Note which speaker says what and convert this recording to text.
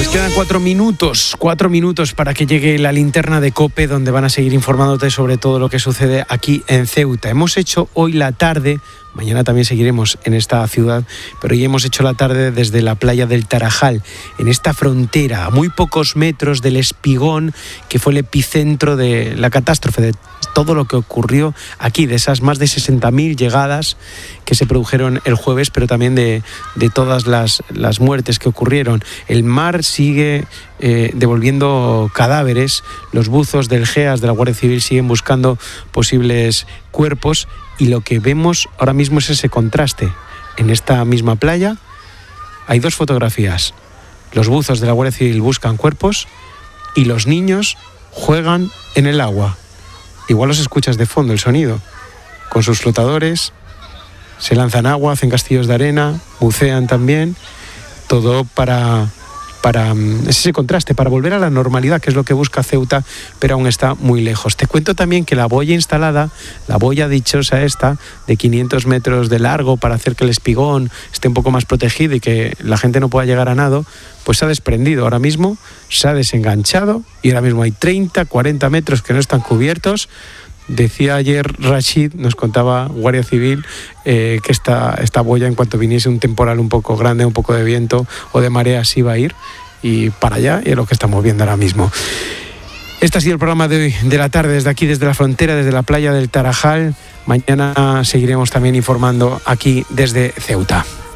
Speaker 1: quedan 4 minutos para que llegue la linterna de COPE, donde van a seguir informándote sobre todo lo que sucede aquí en Ceuta. Hemos hecho hoy la tarde, mañana también seguiremos en esta ciudad, pero hoy hemos hecho la tarde desde la playa del Tarajal, en esta frontera, a muy pocos metros del Espigón, que fue el epicentro de la catástrofe, de todo lo que ocurrió aquí, de esas más de 60.000 llegadas que se produjeron el jueves, pero también de todas las muertes que ocurrieron. El mar sigue devolviendo cadáveres, los buzos del GEAS, de la Guardia Civil, siguen buscando posibles cuerpos, y lo que vemos ahora mismo es ese contraste. En esta misma playa hay 2 fotografías. Los buzos de la Guardia Civil buscan cuerpos y los niños juegan en el agua. Igual los escuchas de fondo el sonido, con sus flotadores, se lanzan agua, hacen castillos de arena, bucean también, todo para ese contraste, para volver a la normalidad, que es lo que busca Ceuta, pero aún está muy lejos. Te cuento también que la boya instalada, la boya dichosa esta, de 500 metros de largo, para hacer que el Espigón esté un poco más protegido y que la gente no pueda llegar a nado, pues se ha desprendido ahora mismo, se ha desenganchado, y ahora mismo hay 30, 40 metros que no están cubiertos. Decía ayer Rashid, nos contaba Guardia Civil, que esta boya, en cuanto viniese un temporal un poco grande, un poco de viento o de marea, se iba a ir, y para allá, y es lo que estamos viendo ahora mismo. Este ha sido el programa de hoy, de la tarde, desde aquí, desde la frontera, desde la playa del Tarajal. Mañana seguiremos también informando aquí desde Ceuta.